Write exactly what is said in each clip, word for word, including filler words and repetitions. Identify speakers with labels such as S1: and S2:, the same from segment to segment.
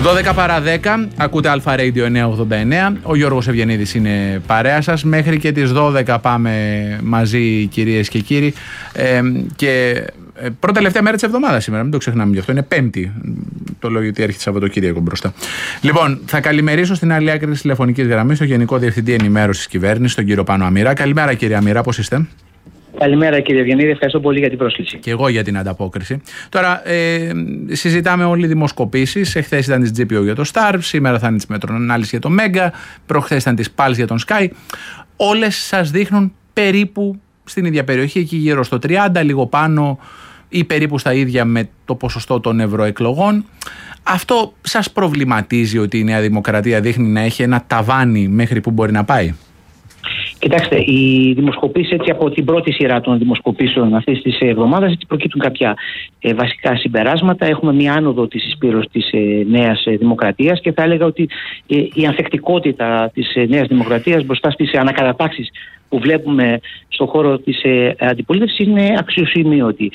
S1: δώδεκα παρά δέκα, ακούτε Αλφα Radio εννιακόσια ογδόντα εννέα. Ο Γιώργος Ευγενίδης είναι παρέα σας. Μέχρι και τις δώδεκα πάμε μαζί, κυρίες και κύριοι. Ε, και ε, πρώτα τελευταία μέρα της εβδομάδας σήμερα, μην το ξεχνάμε γι' αυτό. Είναι Πέμπτη. Το λέω γιατί έρχεται Σαββατοκύριακο μπροστά. Λοιπόν, θα καλημερίσω στην άλλη άκρη της τηλεφωνικής γραμμής τον Γενικό Διευθυντή Ενημέρωσης της Κυβέρνησης, τον κύριο Πάνο Αμυρά. Καλημέρα, κύριε Αμυρά, πώς είστε?
S2: Καλημέρα, κύριε Ευγενίδη, ευχαριστώ πολύ για την πρόσκληση.
S1: Και εγώ για την ανταπόκριση. Τώρα, ε, συζητάμε όλοι οι δημοσκοπήσεις. Εχθές ήταν της τζι πι ο για το Star, σήμερα θα είναι της Μετρονάλης για το Mega, προχθές ήταν της Pulse για τον Sky. Όλες σας δείχνουν περίπου στην ίδια περιοχή, εκεί γύρω στο τριάντα, λίγο πάνω ή περίπου στα ίδια με το ποσοστό των ευρωεκλογών. Αυτό σας προβληματίζει ότι η Νέα Δημοκρατία δείχνει να έχει ένα ταβάνι μέχρι που μπορεί να πάει?
S2: Κοιτάξτε, οι δημοσκοπήσεις, έτσι από την πρώτη σειρά των δημοσκοπήσεων αυτής της εβδομάδας, έτσι προκύπτουν κάποια ε, βασικά συμπεράσματα. Έχουμε μια άνοδο της εισπύρωσης της ε, Νέας Δημοκρατίας και θα έλεγα ότι ε, η ανθεκτικότητα της ε, Νέας Δημοκρατίας μπροστά στις ε, ανακατατάξεις που βλέπουμε στον χώρο της ε, αντιπολίτευσης είναι αξιοσημείωτη.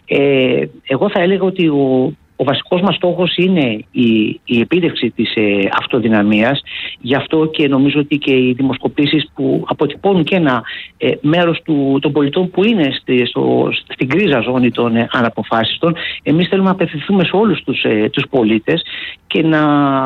S2: Ε, εγώ θα έλεγα ότι ο Ο βασικός μας στόχος είναι η, η επίτευξη της ε, αυτοδυναμίας. Γι' αυτό και νομίζω ότι και οι δημοσκοπήσεις που αποτυπώνουν και ένα ε, μέρος του, των πολιτών που είναι στη, στο, στην κρίζα ζώνη των ε, αναποφάσιστων, εμείς θέλουμε να απευθυνθούμε σε όλους τους, ε, τους πολίτες και να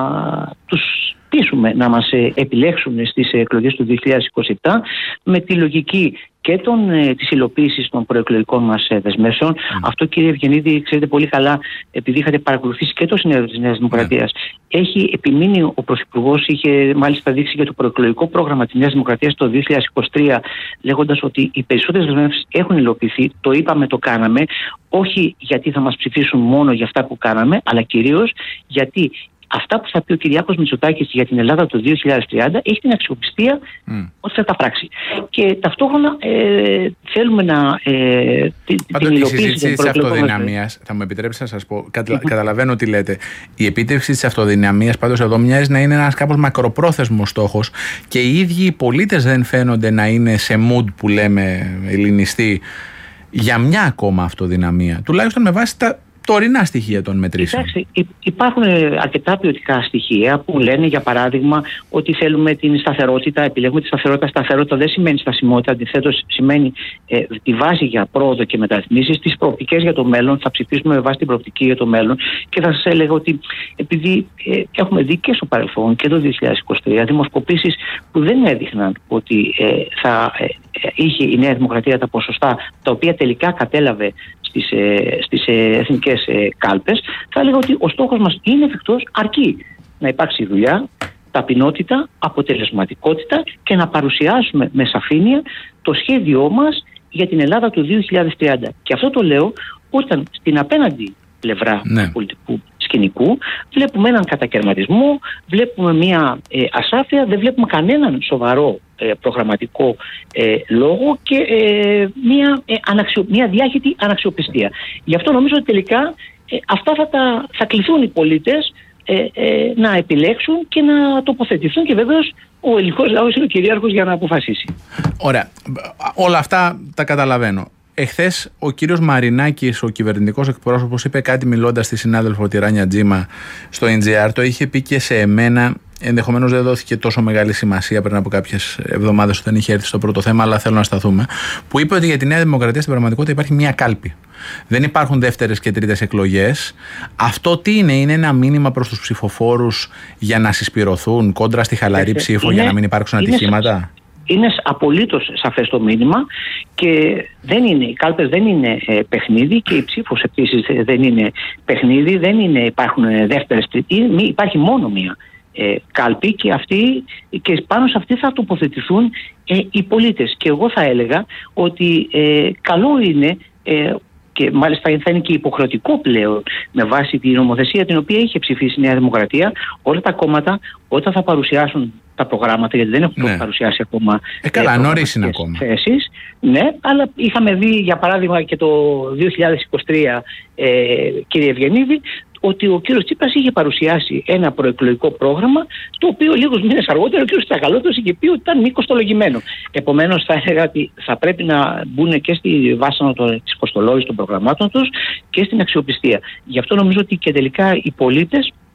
S2: τους πείσουμε να μας ε, επιλέξουν στις εκλογές του δύο χιλιάδες είκοσι επτά με τη λογική και των, ε, της υλοποίησης των προεκλογικών μας ε, δεσμεύσεων. Mm. Αυτό, κύριε Ευγενίδη, ξέρετε πολύ καλά, επειδή είχατε παρακολουθήσει και το συνέδριο της Νέας Δημοκρατίας, mm. έχει επιμείνει ο Πρωθυπουργός, είχε μάλιστα δείξει για το προεκλογικό πρόγραμμα της Νέας Δημοκρατίας το δύο χιλιάδες είκοσι τρία, λέγοντας ότι οι περισσότερες δεσμεύσεις έχουν υλοποιηθεί. Το είπαμε, το κάναμε, όχι γιατί θα μας ψηφίσουν μόνο για αυτά που κάναμε, αλλά κυρίως γιατί αυτά που θα πει ο Κυριάκος Μητσοτάκης για την Ελλάδα το δύο χιλιάδες τριάντα έχει την αξιοπιστία mm. ότι θα τα πράξει. Και ταυτόχρονα ε, θέλουμε να ε, την, την υλοποίηση
S1: η συζήτηση της αυτοδυναμίας, θα μου επιτρέψετε να σας πω, κατα, mm-hmm. καταλαβαίνω τι λέτε. Η επίτευξη της αυτοδυναμίας πάντως εδώ μοιάζει να είναι ένας κάπως μακροπρόθεσμος στόχος και οι ίδιοι οι πολίτες δεν φαίνονται να είναι σε mood που λέμε ελληνιστή για μια ακόμα αυτοδυναμία, τουλάχιστον με βάση τα τωρινά στοιχεία των μετρήσεων.
S2: Κοιτάξτε, υπάρχουν αρκετά ποιοτικά στοιχεία που λένε, για παράδειγμα, ότι θέλουμε την σταθερότητα, επιλέγουμε τη σταθερότητα. Σταθερότητα δεν σημαίνει στασιμότητα, αντιθέτως σημαίνει ε, τη βάση για πρόοδο και μεταρρυθμίσεις, τις προοπτικές για το μέλλον. Θα ψηφίσουμε με βάση την προοπτική για το μέλλον. Και θα σας έλεγα ότι επειδή ε, έχουμε δει και στο παρελθόν και το δύο χιλιάδες είκοσι τρία δημοσκοπήσεις που δεν έδειχναν ότι ε, θα ε, είχε η Νέα Δημοκρατία τα ποσοστά τα οποία τελικά κατέλαβε στις, ε, στις ε, εθνικές ε, κάλπες, θα έλεγα ότι ο στόχος μας είναι εφικτός, αρκεί να υπάρξει δουλειά, ταπεινότητα, αποτελεσματικότητα και να παρουσιάσουμε με σαφήνεια το σχέδιό μας για την Ελλάδα του δύο χιλιάδες τριάντα. Και αυτό το λέω όταν στην απέναντι πλευρά ναι. του πολιτικού σκηνικού βλέπουμε έναν κατακαιρματισμό, βλέπουμε μια ε, ασάφεια, δεν βλέπουμε κανέναν σοβαρό ε, προγραμματικό ε, λόγο και ε, μια, ε, αναξιο, μια διάχυτη αναξιοπιστία. Γι' αυτό νομίζω ότι τελικά ε, αυτά θα, τα, θα κληθούν οι πολίτες ε, ε, να επιλέξουν και να τοποθετηθούν και βέβαιως ο ελληνικός λαός είναι ο κυρίαρχος για να αποφασίσει.
S1: Ωραία. Όλα αυτά τα καταλαβαίνω. Εχθές ο κύριος Μαρινάκης, ο κυβερνητικός εκπρόσωπος, είπε κάτι μιλώντας στη συνάδελφο τη Ράνια Τζίμα στο εν τζι αρ. Το είχε πει και σε εμένα. Ενδεχομένως δεν δόθηκε τόσο μεγάλη σημασία πριν από κάποιες εβδομάδες όταν είχε έρθει στο πρώτο θέμα, αλλά θέλω να σταθούμε. Που είπε ότι για τη Νέα Δημοκρατία στην πραγματικότητα υπάρχει μία κάλπη. Δεν υπάρχουν δεύτερες και τρίτες εκλογές. Αυτό τι είναι, είναι ένα μήνυμα προς τους ψηφοφόρους για να συσπηρωθούν κόντρα στη χαλαρή ψήφο, είναι, για να μην υπάρξουν ατυχήματα?
S2: Είναι απολύτως σαφές το μήνυμα και δεν είναι, οι κάλπες δεν είναι ε, παιχνίδι και η ψήφος επίσης δεν είναι παιχνίδι, δεν είναι, υπάρχουν δεύτερες, υπάρχει μόνο μία ε, κάλπη και, αυτή, και πάνω σε αυτή θα τοποθετηθούν ε, οι πολίτες. Και εγώ θα έλεγα ότι ε, καλό είναι ε, και μάλιστα θα είναι και υποχρεωτικό πλέον με βάση την νομοθεσία την οποία είχε ψηφίσει η Νέα Δημοκρατία, όλα τα κόμματα όταν θα παρουσιάσουν τα προγράμματα, γιατί δεν έχουν ναι. παρουσιάσει ακόμα
S1: ε, καλά, νωρίς είναι ακόμα
S2: θέσεις, ναι, αλλά είχαμε δει για παράδειγμα και το δύο χιλιάδες είκοσι τρία, ε, κύριε Ευγενίδη, ότι ο κύριος Τσίπρας είχε παρουσιάσει ένα προεκλογικό πρόγραμμα, το οποίο λίγους μήνες αργότερα ο κύριος Τσακαλώτος είχε πει ότι ήταν μη κοστολογημένο. Επομένως, θα έλεγα ότι θα πρέπει να μπουν και στη βάσανο της κοστολόγησης των προγραμμάτων τους και στην αξιοπιστία. Γι' αυτό νομίζω ότι και τελικά οι πολίτες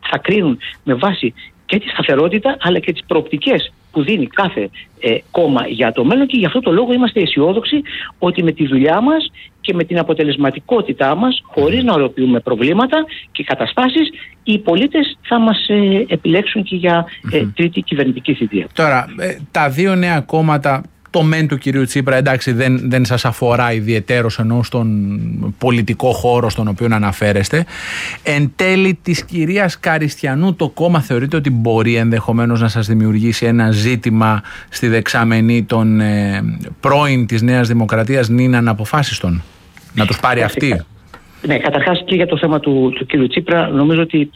S2: θα κρίνουν με βάση και τη σταθερότητα αλλά και τις προοπτικές που δίνει κάθε ε, κόμμα για το μέλλον, και γι' αυτό το λόγο είμαστε αισιόδοξοι ότι με τη δουλειά μας και με την αποτελεσματικότητά μας, χωρίς να οροποιούμε προβλήματα και καταστάσεις, οι πολίτες θα μας ε, επιλέξουν και για ε, τρίτη κυβερνητική θητεία.
S1: Τώρα, ε, τα δύο νέα κόμματα, το μεν του κυρίου Τσίπρα, εντάξει, δεν, δεν σας αφορά ιδιαιτέρως, ενώ στον πολιτικό χώρο στον οποίο αναφέρεστε. Εν τέλει της κυρίας Καριστιανού, το κόμμα θεωρείτε ότι μπορεί ενδεχομένως να σας δημιουργήσει ένα ζήτημα στη δεξαμενή των ε, πρώην της Νέας Δημοκρατίας νυν αναποφάσιστον, να τους πάρει αυτή?
S2: Ναι, καταρχάς και για το θέμα του, του κύριου Τσίπρα, νομίζω ότι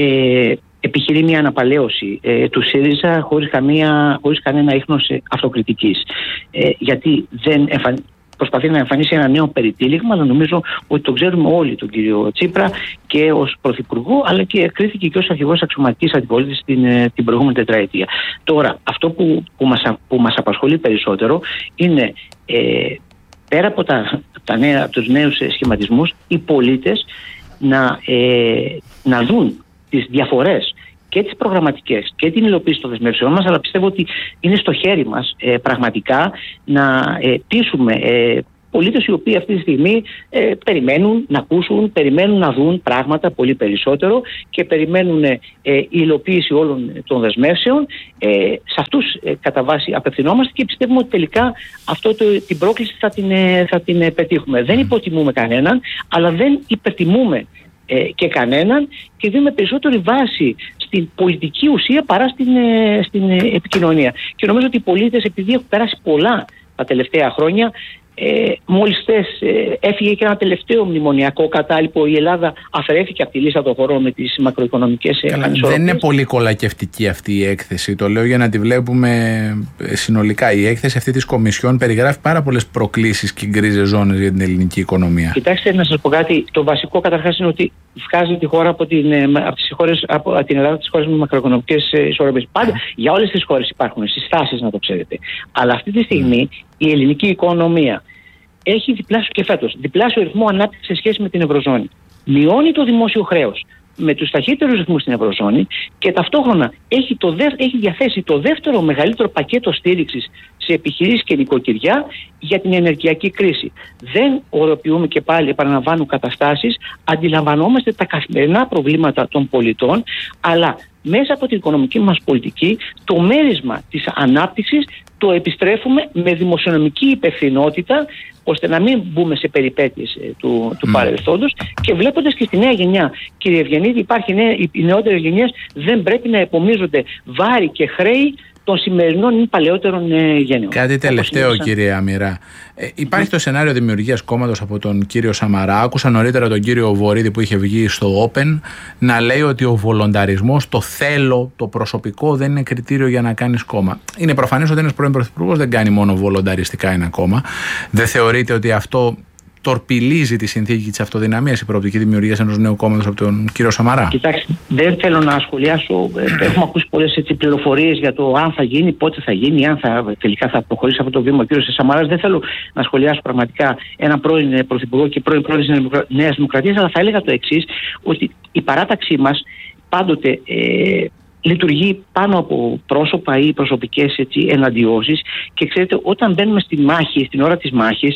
S2: ε, επιχειρεί μια αναπαλαίωση ε, του ΣΥΡΙΖΑ χωρίς, καμία, χωρίς κανένα ίχνος αυτοκριτικής. Ε, γιατί δεν εμφαν... προσπαθεί να εμφανίσει ένα νέο περιτύλιγμα, αλλά νομίζω ότι το ξέρουμε όλοι τον κύριο Τσίπρα και ως πρωθυπουργό, αλλά και κρίθηκε και ως αρχηγός αξιωματικής αντιπολίτευσης την, την προηγούμενη τετραετία. Τώρα, αυτό που, που, μας, που μας απασχολεί περισσότερο είναι ε, πέρα από, τα, τα νέα, τους νέους σχηματισμούς, οι πολίτες να, ε, να δουν τις διαφορές και τις προγραμματικές και την υλοποίηση των δεσμεύσεών μας, αλλά πιστεύω ότι είναι στο χέρι μας ε, πραγματικά να ε, πείσουμε ε, πολίτες οι οποίοι αυτή τη στιγμή ε, περιμένουν να ακούσουν, περιμένουν να δουν πράγματα πολύ περισσότερο και περιμένουν ε, η υλοποίηση όλων των δεσμεύσεων. Ε, σε αυτούς ε, κατά βάση απευθυνόμαστε και πιστεύουμε ότι τελικά αυτό το, την πρόκληση θα την, ε, θα την ε, πετύχουμε. Δεν υποτιμούμε κανέναν, αλλά δεν υπερτιμούμε και κανέναν, και δίνουμε περισσότερη βάση στην πολιτική ουσία παρά στην, στην επικοινωνία. Και νομίζω ότι οι πολίτες, επειδή έχουν περάσει πολλά τα τελευταία χρόνια, Ε, μόλις χθες ε, έφυγε και ένα τελευταίο μνημονιακό κατάλοιπο, η Ελλάδα αφαιρέθηκε από τη λίστα των χωρών με τις μακροοικονομικές ανισορροπίες.
S1: Δεν είναι πολύ κολακευτική αυτή η έκθεση, το λέω για να τη βλέπουμε συνολικά. Η έκθεση αυτή της Κομισιόν περιγράφει πάρα πολλές προκλήσεις και γκρίζες ζώνες για την ελληνική οικονομία.
S2: Κοιτάξτε, να σας πω κάτι. Το βασικό καταρχάς είναι ότι βγάζει τη χώρα από την, από τις χώρες, από την Ελλάδα, τις χώρες με μακροοικονομικές ισορροπίες. Πάντα για όλες τις χώρες υπάρχουν συστάσεις, να το ξέρετε. Αλλά αυτή τη στιγμή mm. η ελληνική οικονομία έχει διπλάσιο και φέτος διπλάσιο ρυθμό ανάπτυξης σε σχέση με την Ευρωζώνη. Μειώνει το δημόσιο χρέος με τους ταχύτερους ρυθμούς στην Ευρωζώνη και ταυτόχρονα έχει, το δε, έχει διαθέσει το δεύτερο μεγαλύτερο πακέτο στήριξης σε επιχειρήσεις και νοικοκυριά για την ενεργειακή κρίση. Δεν οροποιούμε, και πάλι επαναλαμβάνω, καταστάσεις, αντιλαμβανόμαστε τα καθημερινά προβλήματα των πολιτών, αλλά μέσα από την οικονομική μας πολιτική το μέρισμα της ανάπτυξης το επιστρέφουμε με δημοσιονομική υπευθυνότητα, ώστε να μην μπούμε σε περιπέτειες ε, του, του mm. παρελθόντος, και βλέποντας και στη νέα γενιά, κύριε Ευγενίδη, υπάρχει νέα, οι νεότερες γενιές δεν πρέπει να επομίζονται βάρη και χρέη των σημερινών ή παλαιότερων ε, γενιών.
S1: Κάτι τελευταίο, κύριε Αμυρά. Ε, υπάρχει mm. το σενάριο δημιουργίας κόμματος από τον κύριο Σαμαρά. Άκουσα νωρίτερα τον κύριο Βορίδη που είχε βγει στο Open να λέει ότι ο βολονταρισμός, το θέλω, το προσωπικό δεν είναι κριτήριο για να κάνεις κόμμα. Είναι προφανές ότι ένας πρώην πρωθυπουργός δεν κάνει μόνο βολονταριστικά ένα κόμμα. Δεν θεωρείτε ότι αυτό τορπιλίζει τη συνθήκη της αυτοδυναμίας, η προοπτική δημιουργία ενός νέου κόμματος από τον κύριο Σαμαρά?
S2: Κοιτάξτε, δεν θέλω να σχολιάσω. Έχουμε ακούσει πολλές πληροφορίες για το αν θα γίνει, πότε θα γίνει, αν θα, τελικά θα προχωρήσει αυτό το βήμα ο κύριος Σαμαράς. Δεν θέλω να σχολιάσω πραγματικά έναν πρώην πρωθυπουργό και πρώην πρόεδρο της Νέας Δημοκρατίας, αλλά θα έλεγα το εξής, ότι η παράταξή μας πάντοτε ε, λειτουργεί πάνω από πρόσωπα ή προσωπικές έτσι, εναντιώσεις, και ξέρετε, όταν μπαίνουμε στη μάχη, στην ώρα της μάχης,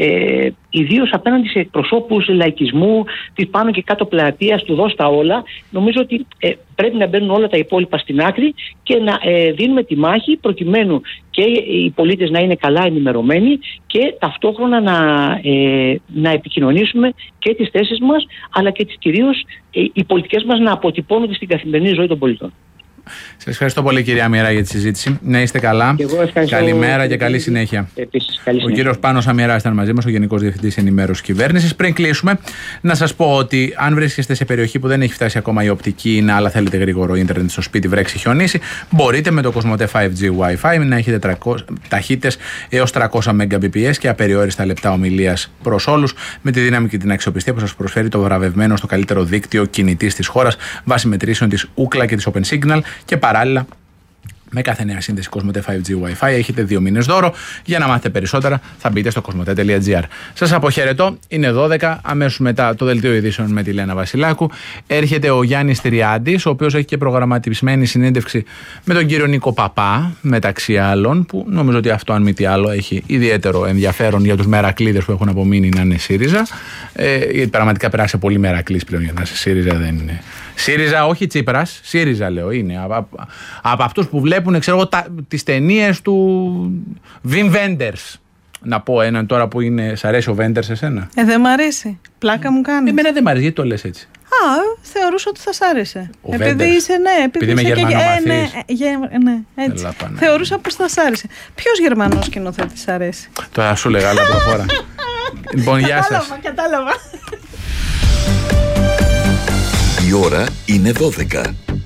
S2: ε, ιδίως απέναντι σε εκπροσώπους λαϊκισμού, της πάνω και κάτω πλατείας, του δώσ' τα όλα, νομίζω ότι ε, πρέπει να μπαίνουν όλα τα υπόλοιπα στην άκρη και να ε, δίνουμε τη μάχη προκειμένου και οι πολίτες να είναι καλά ενημερωμένοι και ταυτόχρονα να, ε, να επικοινωνήσουμε και τις θέσεις μας, αλλά και τις κυρίως ε, οι πολιτικές μας να αποτυπώνονται στην καθημερινή ζωή των πολιτών.
S1: Σας ευχαριστώ πολύ, κυρία Αμυρά, για τη συζήτηση. Να είστε καλά. Καλημέρα και καλή συνέχεια.
S2: Επίσης, καλή συνέχεια.
S1: Ο κύριος Πάνος Αμυράς ήταν μαζί μας, ο Γενικός Διευθυντής Ενημέρωσης Κυβέρνησης. Πριν κλείσουμε, να σας πω ότι αν βρίσκεστε σε περιοχή που δεν έχει φτάσει ακόμα η οπτική είναι, αλλά θέλετε γρήγορο ίντερνετ στο σπίτι, βρέξει, χιονίσει, μπορείτε με το Κοσμοτέ φάιβ τζι Wi-Fi να έχετε ταχύτητες έως τριακόσια Mbps και απεριόριστα λεπτά ομιλίας προς όλους, με τη δύναμη και την αξιοπιστία που σας προσφέρει το βραβευμένο στο καλύτερο δίκτυο κινητής της χώρας βάσει μετρήσεων της Ookla και της OpenSignal, και παράλληλα Με κάθε νέα σύνδεση Κοσμοτέ φάιβ τζι Wi-Fi έχετε δύο μήνες δώρο. Για να μάθετε περισσότερα θα μπείτε στο κοσμοτέ τελεία τζι άρ. Σας αποχαιρετώ. Είναι δώδεκα. Αμέσως μετά το δελτίο ειδήσεων με τη Λένα Βασιλάκου. Έρχεται ο Γιάννης Τριάντης, ο οποίος έχει και προγραμματισμένη συνέντευξη με τον κύριο Νίκο Παπά, μεταξύ άλλων, που νομίζω ότι αυτό, αν μη τι άλλο, έχει ιδιαίτερο ενδιαφέρον για τους μερακλείδες που έχουν απομείνει να είναι ΣΥΡΙΖΑ. Ε, γιατί πραγματικά περάσει πολύ μερακλής πλέον για να είσαι ΣΥΡΙΖΑ, δεν είναι. ΣΥΡΙΖΑ, όχι Τσίπρας, ΣΥΡΙΖΑ λέω είναι. Από, από αυτούς που βλέπουν, ξέρω εγώ, τις ταινίες του Βιμ Βέντερς. Να πω έναν τώρα που είναι. Σ' αρέσει ο Βέντερς εσένα?
S3: Ε, δεν μ' αρέσει. Πλάκα μου κάνει.
S1: Εμένα δεν μ' αρέσει, γιατί το λες έτσι?
S3: Α, θεωρούσα ότι θα σ' άρεσε.
S1: Ο
S3: επειδή
S1: Βέντερς.
S3: είσαι, ναι, επειδή,
S1: επειδή είμαι Γερμανομαθής.
S3: Ε, ναι, γε, ναι, έτσι.
S1: Έλα,
S3: θεωρούσα πως θα σ' άρεσε. Ποιος Γερμανός σκηνοθέτης σ' αρέσει?
S1: Τώρα σου λέγα άλλα προχώρα. Λοιπόν, γεια σας.
S3: Κατάλαβα, κατάλαβα.
S4: Η ώρα είναι δώδεκα.